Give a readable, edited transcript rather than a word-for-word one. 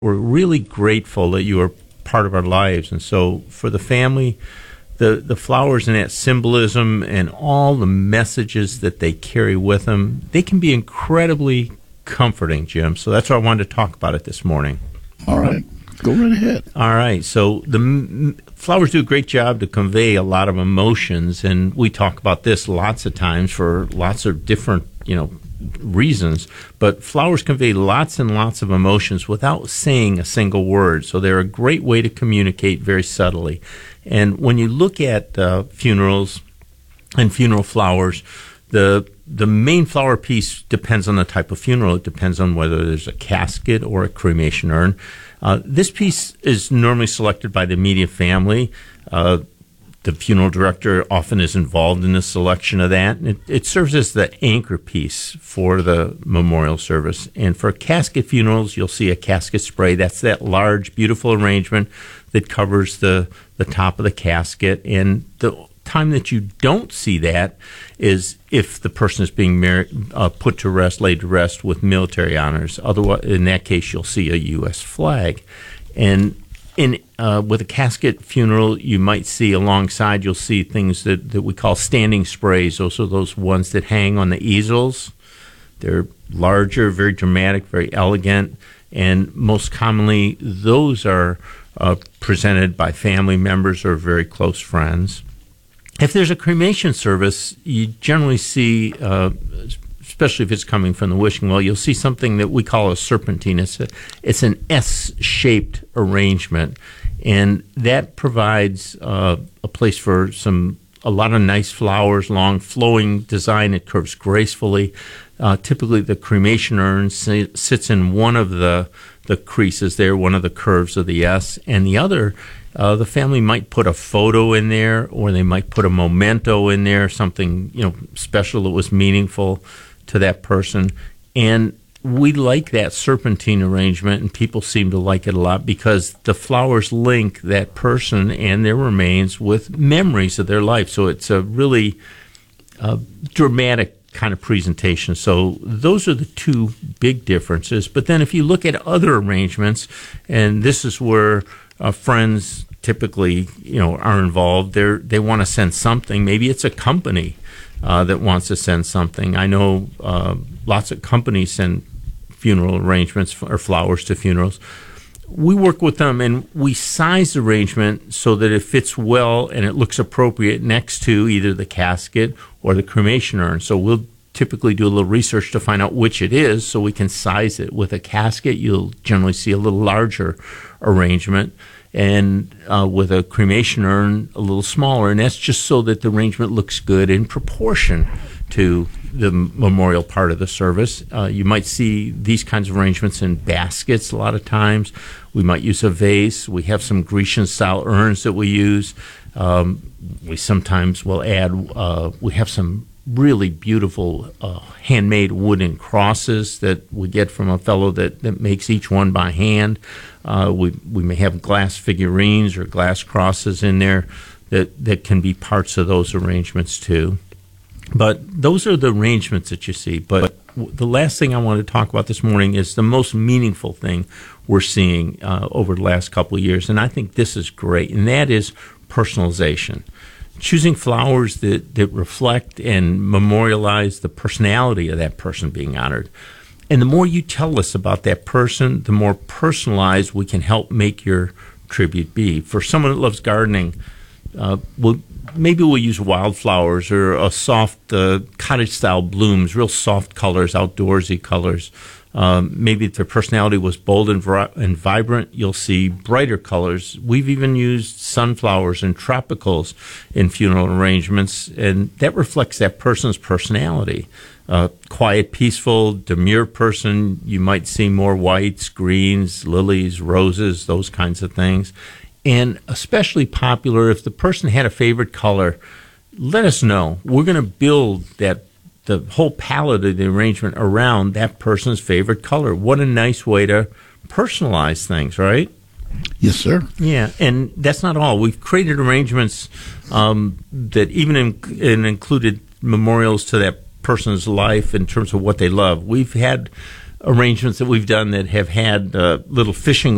We're really grateful that you are part of our lives. And so for the family, the flowers and that symbolism and all the messages that they carry with them, they can be incredibly comforting, Jim. So that's why I wanted to talk about it this morning. All right. Go right ahead. All right. So the flowers do a great job to convey a lot of emotions, and we talk about this lots of times for lots of different, reasons. But flowers convey lots and lots of emotions without saying a single word. So they're a great way to communicate very subtly. And when you look at funerals and funeral flowers, the main flower piece depends on the type of funeral. It depends on whether there's a casket or a cremation urn. This piece is normally selected by the immediate family. The funeral director often is involved in the selection of that. It serves as the anchor piece for the memorial service. And for casket funerals, you'll see a casket spray. That's that large, beautiful arrangement that covers the top of the casket. And the time that you don't see that is if the person is being put to rest, laid to rest with military honors. Otherwise, in that case, you'll see a U.S. flag. And with a casket funeral, you might see alongside, you'll see things that we call standing sprays. Those are those ones that hang on the easels. They're larger, very dramatic, very elegant, and most commonly, those are presented by family members or very close friends. If there's a cremation service, you generally see, especially if it's coming from the wishing well, you'll see something that we call a serpentine. It's an S-shaped arrangement, and that provides a place for a lot of nice flowers, long flowing design. It curves gracefully. Typically, the cremation urn sits in one of the creases there, one of the curves of the S, and the other, the family might put a photo in there, or they might put a memento in there, something special that was meaningful to that person. And we like that serpentine arrangement, and people seem to like it a lot because the flowers link that person and their remains with memories of their life. So it's a really dramatic kind of presentation. So those are the two big differences. But then if you look at other arrangements, and this is where friends typically are involved, they want to send something. Maybe it's a company that wants to send something. I know lots of companies send funeral arrangements or flowers to funerals. We work with them and we size the arrangement so that it fits well and it looks appropriate next to either the casket or the cremation urn. So we'll typically do a little research to find out which it is so we can size it. With a casket, you'll generally see a little larger arrangement, and with a cremation urn, a little smaller. And that's just so that the arrangement looks good in proportion to the memorial part of the service. You might see these kinds of arrangements in baskets a lot of times. We might use a vase. We have some Grecian-style urns that we use. We sometimes will add, we have some really beautiful handmade wooden crosses that we get from a fellow that makes each one by hand. We may have glass figurines or glass crosses in there that can be parts of those arrangements too. But those are the arrangements that you see. But the last thing I want to talk about this morning is the most meaningful thing we're seeing over the last couple of years, and I think this is great, and that is personalization. Choosing flowers that reflect and memorialize the personality of that person being honored. And the more you tell us about that person, the more personalized we can help make your tribute be. For someone that loves gardening, maybe we'll use wildflowers or a soft cottage-style blooms, real soft colors, outdoorsy colors. Maybe if their personality was bold and vibrant, you'll see brighter colors. We've even used sunflowers and tropicals in funeral arrangements, and that reflects that person's personality. Quiet, peaceful, demure person, you might see more whites, greens, lilies, roses, those kinds of things. And especially popular, if the person had a favorite color, let us know. We're going to build the whole palette of the arrangement around that person's favorite color. What a nice way to personalize things, right? Yes, sir. Yeah, and that's not all. We've created arrangements that even included memorials to that person's life in terms of what they love. We've had arrangements that we've done that have had little fishing